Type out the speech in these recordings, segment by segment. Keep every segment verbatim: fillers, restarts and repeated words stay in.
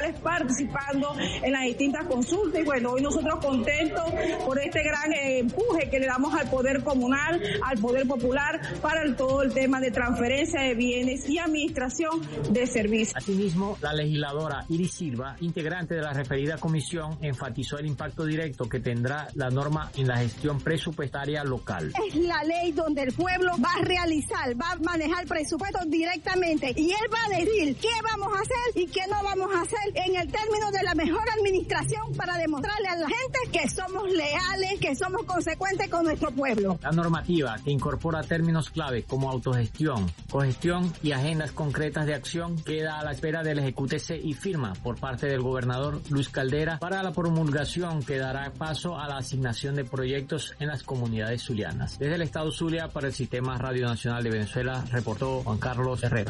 participando en las distintas consultas y bueno, hoy nosotros contentos por este gran eh, empuje que le damos al poder comunal, al poder popular para el, todo el tema de transferencia de bienes y administración de servicios. Asimismo, la legisladora Iris Silva, integrante de la referida comisión, enfatizó el impacto directo que tendrá la norma en la gestión presupuestaria local. Es la ley donde el pueblo va a realizar, va a manejar presupuestos directamente y él va a decir qué vamos a hacer y qué no vamos a hacer en el término de la mejor administración para demostrarle a la gente que somos leales, que somos consecuentes con nuestro pueblo. La normativa, que incorpora términos clave como autogestión, cogestión y agendas concretas de acción, queda a la espera del ejecútese y firma por parte del gobernador Luis Caldera para la promulgación que dará paso a la asignación de proyectos en las comunidades zulianas. Desde el estado Zulia, para el Sistema Radio Nacional de Venezuela, reportó Juan Carlos Herrera.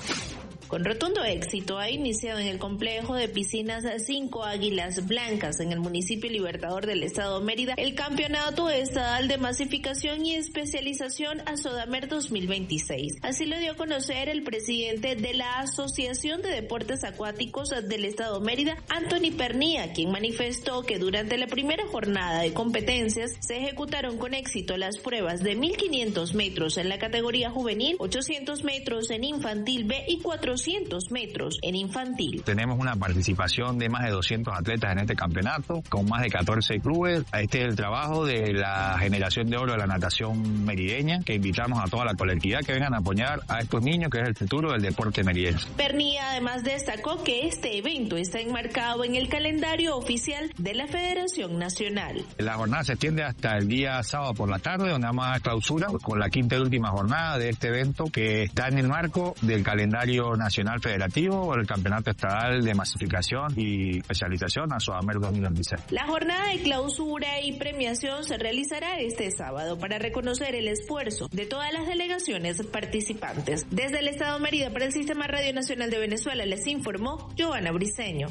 Con rotundo éxito ha iniciado en el complejo de piscinas Cinco Águilas Blancas en el municipio Libertador del estado Mérida el campeonato estatal de masificación y especialización Asodamer dos mil veintiséis. Así lo dio a conocer el presidente de la Asociación de Deportes Acuáticos del estado Mérida, Anthony Pernía, quien manifestó que durante la primera jornada de competencias se ejecutaron con éxito las pruebas de mil quinientos metros en la categoría juvenil, ochocientos metros en infantil B y cuatrocientos metros en infantil. Tenemos una participación de más de doscientos atletas en este campeonato, con más de catorce clubes. Este es el trabajo de la generación de oro de la natación merideña, que invitamos a toda la colectividad que vengan a apoyar a estos niños, que es el futuro del deporte meridense. Pernía además destacó que este evento está enmarcado en el calendario oficial de la Federación Nacional. La jornada se extiende hasta el día sábado por la tarde, donde vamos a dar clausura con la quinta y última jornada de este evento, que está en el marco del calendario nacional Nacional Federativo o el Campeonato Estatal de Masificación y Especialización Asodamer dos mil veintiséis. La jornada de clausura y premiación se realizará este sábado para reconocer el esfuerzo de todas las delegaciones participantes. Desde el estado Mérida para el Sistema Radio Nacional de Venezuela les informó Joana Briceño.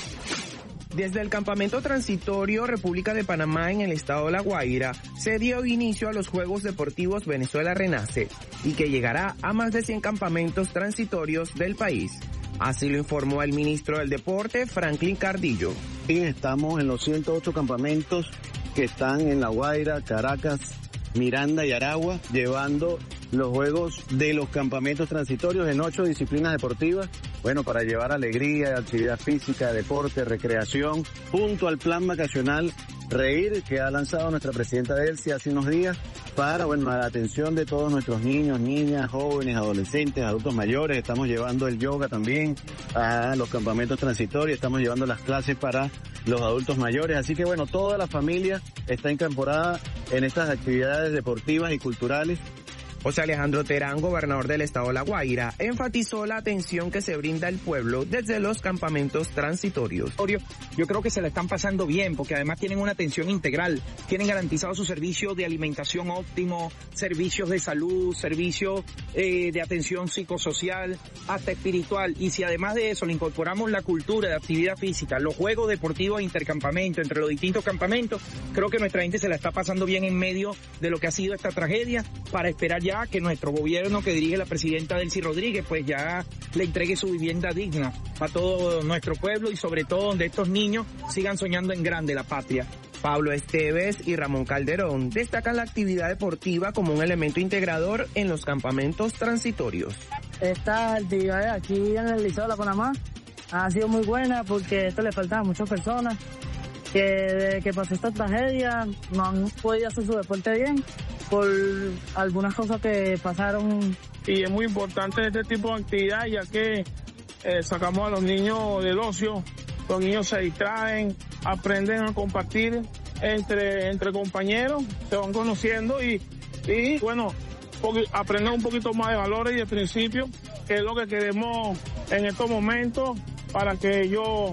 Desde el campamento transitorio República de Panamá en el estado de La Guaira se dio inicio a los Juegos Deportivos Venezuela Renace y que llegará a más de cien campamentos transitorios del país. Así lo informó el ministro del Deporte, Franklin Cardillo. Sí, estamos en los ciento ocho campamentos que están en La Guaira, Caracas, Miranda y Aragua, llevando los juegos de los campamentos transitorios en ocho disciplinas deportivas, bueno, para llevar alegría, actividad física, deporte, recreación, junto al plan vacacional Reír, que ha lanzado nuestra presidenta Delcy hace unos días, para, bueno, la atención de todos nuestros niños, niñas, jóvenes, adolescentes, adultos mayores. Estamos llevando el yoga también a los campamentos transitorios, estamos llevando las clases para los adultos mayores, así que bueno, toda la familia está incorporada en estas actividades deportivas y culturales. José Alejandro Terán, gobernador del estado de La Guaira, enfatizó la atención que se brinda al pueblo desde los campamentos transitorios. Yo creo que se la están pasando bien, porque además tienen una atención integral, tienen garantizado su servicio de alimentación óptimo, servicios de salud, servicios eh, de atención psicosocial, hasta espiritual, y si además de eso le incorporamos la cultura de actividad física, los juegos deportivos de intercampamento entre los distintos campamentos, creo que nuestra gente se la está pasando bien en medio de lo que ha sido esta tragedia, para esperar ya que nuestro gobierno que dirige la presidenta Delcy Rodríguez pues ya le entregue su vivienda digna a todo nuestro pueblo y sobre todo donde estos niños sigan soñando en grande la patria. Pablo Esteves y Ramón Calderón destacan la actividad deportiva como un elemento integrador en los campamentos transitorios. Esta actividad aquí en el Liceo de La Panamá ha sido muy buena porque esto le faltaba a muchas personas que desde que pasó esta tragedia no han podido hacer su deporte bien por algunas cosas que pasaron. Y es muy importante este tipo de actividad, ya que eh, sacamos a los niños del ocio, los niños se distraen, aprenden a compartir entre, entre compañeros, se van conociendo y, y bueno, aprenden un poquito más de valores y de principios, que es lo que queremos en estos momentos para que ellos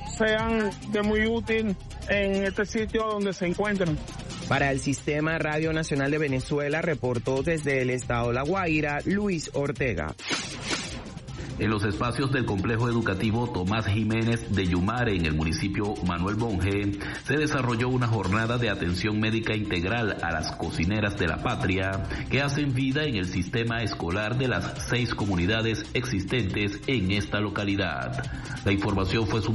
sean de muy útil en este sitio donde se encuentran. Para el Sistema Radio Nacional de Venezuela, reportó desde el estado de La Guaira, Luis Ortega. En los espacios del complejo educativo Tomás Jiménez de Yumare, en el municipio Manuel Bonge, se desarrolló una jornada de atención médica integral a las cocineras de la patria que hacen vida en el sistema escolar de las seis comunidades existentes en esta localidad. La información fue